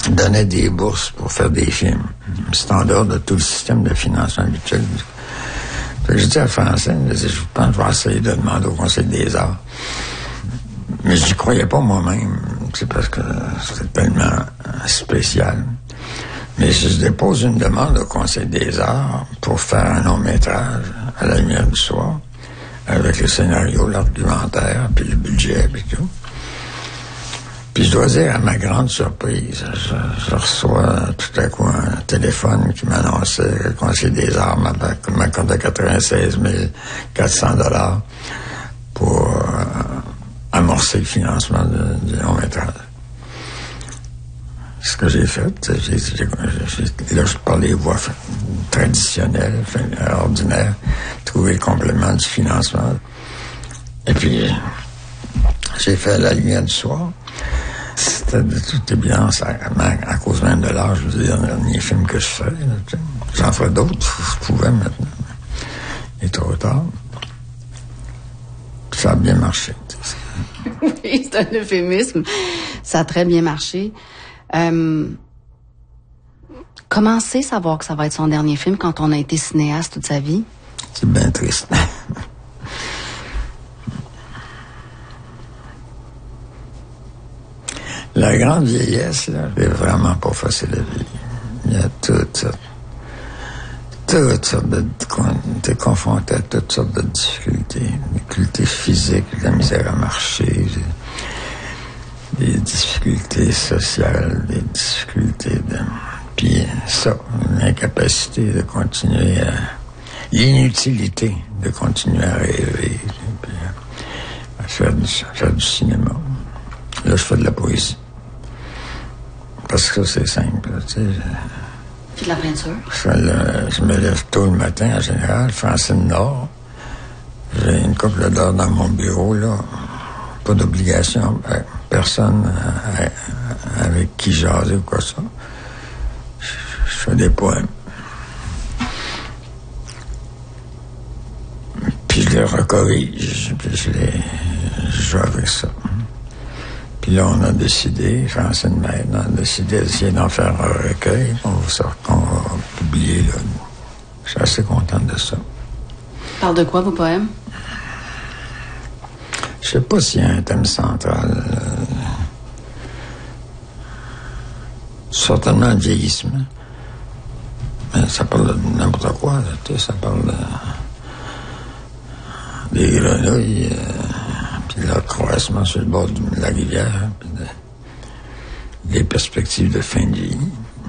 donnait des bourses pour faire des films. C'est en dehors de tout le système de financement habituel. Fait que je dis à Francine, je pense que je vais essayer de demander au Conseil des arts. Mais je n'y croyais pas moi-même. C'est parce que c'était tellement spécial. Mais je dépose une demande au Conseil des arts pour faire un long-métrage à la lumière du soir, avec le scénario, l'argumentaire, puis le budget, puis tout. Puis je dois dire, à ma grande surprise, je reçois tout à coup un téléphone qui m'annonçait que le Conseil des arts m'accordait 96 400 $ pour amorcer le financement du long-métrage. Ce que j'ai fait, là, je parle des voies traditionnelles, ordinaires, trouver le complément du financement. Et puis, j'ai fait La lumière du soir. C'était de toute évidence, à cause même de l'âge, je veux dire, le dernier film que je fais. J'en ferai d'autres, je pouvais maintenant. Il est trop tard. Ça a bien marché. Oui, c'est un euphémisme. Ça a très bien marché. Comment c'est savoir que ça va être son dernier film quand on a été cinéaste toute sa vie? C'est bien triste. La grande vieillesse, là, c'est vraiment pas facile à vivre. Il y a toutes sortes de... T'es confronté à toutes sortes de difficultés. Difficultés physiques, de la misère à marcher, des difficultés sociales, des difficultés de... Puis ça, l'incapacité de continuer à... L'inutilité de continuer à rêver, puis à faire du cinéma. Là, je fais de la poésie. Parce que c'est simple, tu sais. Puis de la peinture? Je me lève tôt le matin, en général. Francine Nord. J'ai une couple d'heures dans mon bureau, là. Pas d'obligation. Personne avec qui jaser ou quoi ça. Je fais des poèmes. Puis je les recorrige. Puis je joue avec ça. Puis là, on a décidé, Francine Maître, on a décidé d'essayer d'en faire un recueil qu'on va publier, là. Je suis assez contente de ça. Parle de quoi, vos poèmes? Je sais pas s'il y a un thème central. Certainement le vieillissement. Mais ça parle de n'importe quoi, là, tu sais, ça parle des grenouilles... puis l'accroissement sur le bord de la rivière, puis des perspectives de fin de vie.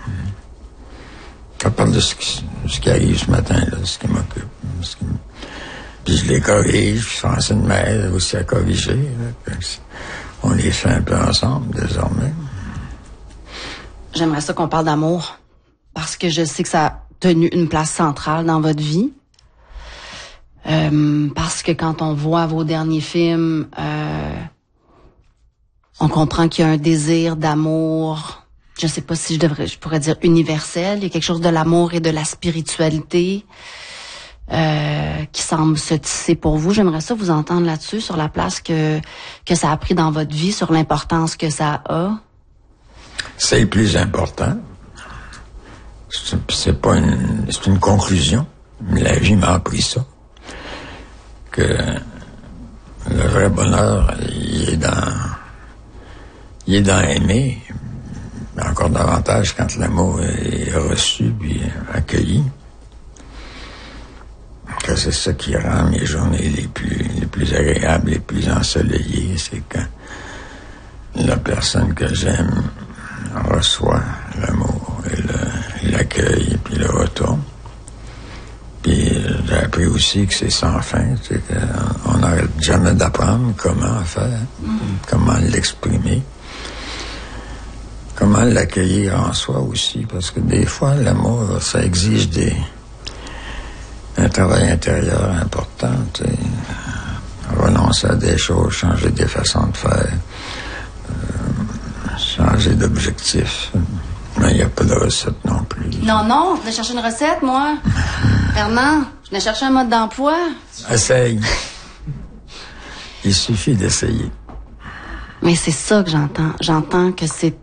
Ça parle de ce qui arrive ce matin, là, ce qui m'occupe. Puis je les corrige, puis Francine m'aide aussi à corriger. Là, on les fait un peu ensemble, désormais. J'aimerais ça qu'on parle d'amour, parce que je sais que ça a tenu une place centrale dans votre vie. Parce que quand on voit vos derniers films, on comprend qu'il y a un désir d'amour, je sais pas si je pourrais dire universel, il y a quelque chose de l'amour et de la spiritualité qui semble se tisser pour vous. J'aimerais ça vous entendre là-dessus, sur la place que ça a pris dans votre vie, sur l'importance que ça a. C'est le plus important. C'est une conclusion, mais la vie m'a appris ça. Que le vrai bonheur, il est dans aimer, mais encore davantage quand l'amour est reçu puis accueilli. Que c'est ça qui rend mes journées les plus agréables, les plus ensoleillées, c'est quand la personne que j'aime reçoit l'amour et l'accueil puis le retourne. Puis j'ai appris aussi que c'est sans fin, c'est qu'on n'arrête jamais d'apprendre comment faire, comment l'exprimer, comment l'accueillir en soi aussi, parce que des fois, l'amour, ça exige un travail intérieur important, tu sais, renoncer à des choses, changer des façons de faire, changer d'objectif. Mais il n'y a pas de recette non plus. Non, je venais chercher une recette, moi. Fernand, je venais chercher un mode d'emploi. Essaye. Il suffit d'essayer. Mais c'est ça que j'entends. J'entends que c'est